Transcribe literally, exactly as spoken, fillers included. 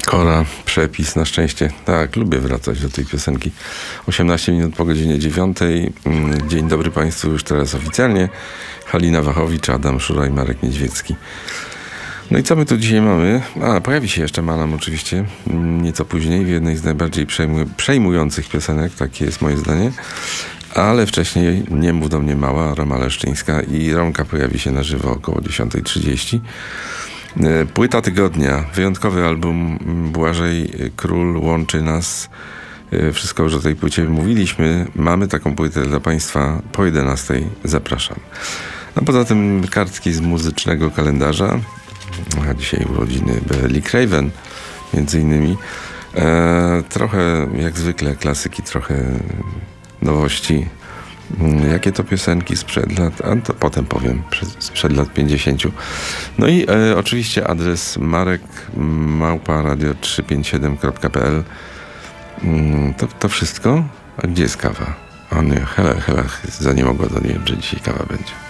Kora, przepis, na szczęście. Tak, lubię wracać do tej piosenki. osiemnaście minut po godzinie dziewiątej. Dzień dobry Państwu już teraz oficjalnie. Halina Wachowicz, Adam Szura i Marek Niedźwiecki. No i co my tu dzisiaj mamy? A, pojawi się jeszcze Manam oczywiście nieco później w jednej z najbardziej przejmu- przejmujących piosenek, takie jest moje zdanie. Ale wcześniej Nie mów do mnie mała, Roma Leszczyńska i Romka pojawi się na żywo około dziesiąta trzydzieści. Płyta tygodnia, wyjątkowy album Błażej Król łączy nas. Wszystko już o tej płycie mówiliśmy. Mamy taką płytę dla Państwa po jedenastej. Zapraszam. A poza tym kartki z muzycznego kalendarza. A dzisiaj urodziny Belly Craven między innymi. E, trochę jak zwykle klasyki, trochę nowości. Jakie to piosenki sprzed lat, a to potem powiem, sprzed lat pięćdziesięciu. No i e, oczywiście adres marek małpa radio trzysta pięćdziesiąt siedem kropka p l. Mm, to, to wszystko? A gdzie jest kawa? O nie, hela, hela, za nie mogła do niej, że dzisiaj kawa będzie.